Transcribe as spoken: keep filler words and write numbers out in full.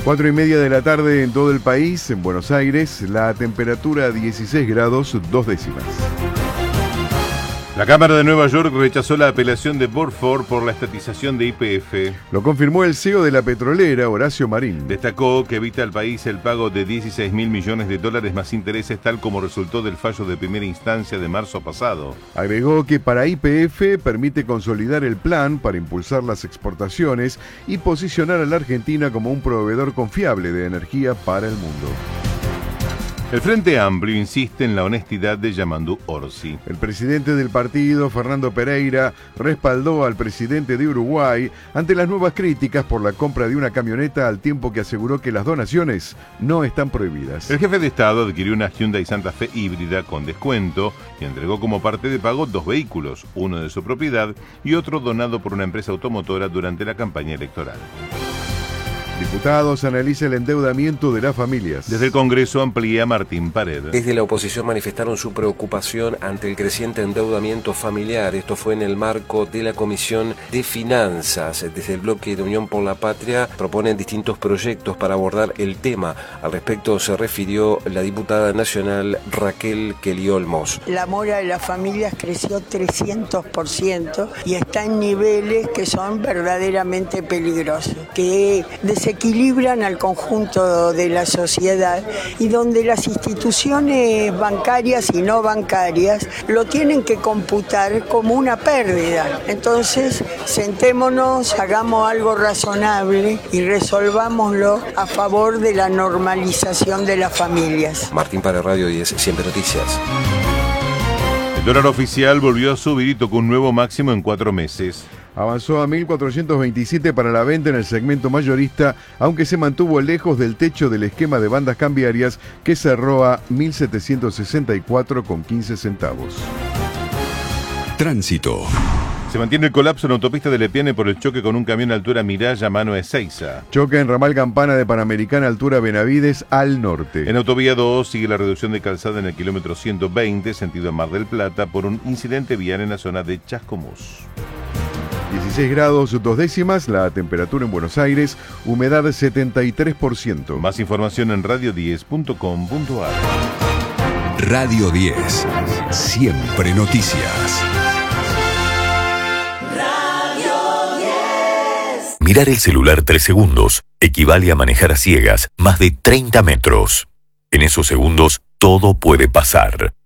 Cuatro y media de la tarde en todo el país, en Buenos Aires, la temperatura dieciséis grados, dos décimas. La Cámara de Nueva York rechazó la apelación de Burford por la estatización de Y P F. Lo confirmó el C E O de la petrolera, Horacio Marín. Destacó que evita al país el pago de dieciséis mil millones de dólares más intereses, tal como resultó del fallo de primera instancia de marzo pasado. Agregó que para Y P F permite consolidar el plan para impulsar las exportaciones y posicionar a la Argentina como un proveedor confiable de energía para el mundo. El Frente Amplio insiste en la honestidad de Yamandu Orsi. El presidente del partido, Fernando Pereira, respaldó al presidente de Uruguay ante las nuevas críticas por la compra de una camioneta, al tiempo que aseguró que las donaciones no están prohibidas. El jefe de Estado adquirió una Hyundai Santa Fe híbrida con descuento y entregó como parte de pago dos vehículos, uno de su propiedad y otro donado por una empresa automotora durante la campaña electoral. Diputados analiza el endeudamiento de las familias. Desde el Congreso amplía Martín Pared. Desde la oposición manifestaron su preocupación ante el creciente endeudamiento familiar. Esto fue en el marco de la Comisión de Finanzas. Desde el bloque de Unión por la Patria proponen distintos proyectos para abordar el tema. Al respecto se refirió la diputada nacional Raquel Kelly Olmos. La mora de las familias creció trescientos por ciento y está en niveles que son verdaderamente peligrosos, que desequilibran al conjunto de la sociedad y donde las instituciones bancarias y no bancarias lo tienen que computar como una pérdida. Entonces, sentémonos, hagamos algo razonable y resolvámoslo a favor de la normalización de las familias. Martín para Radio diez, Siempre Noticias. El dólar oficial volvió a subir y tocó un nuevo máximo en cuatro meses. Avanzó a mil cuatrocientos veintisiete para la venta en el segmento mayorista, aunque se mantuvo lejos del techo del esquema de bandas cambiarias, que cerró a mil setecientos sesenta y cuatro con quince centavos. Tránsito. Se mantiene el colapso en la autopista de Lepiane por el choque con un camión a altura Miraya, mano Ezeiza. Choque en ramal Campana de Panamericana, altura Benavides, al norte. En autovía dos sigue la reducción de calzada en el kilómetro ciento veinte, sentido Mar del Plata, por un incidente vial en la zona de Chascomús. dieciséis grados, dos décimas, la temperatura en Buenos Aires, humedad setenta y tres por ciento. Más información en radio diez punto com punto a r. Radio diez, siempre noticias. Radio diez. Mirar el celular tres segundos equivale a manejar a ciegas más de treinta metros. En esos segundos todo puede pasar.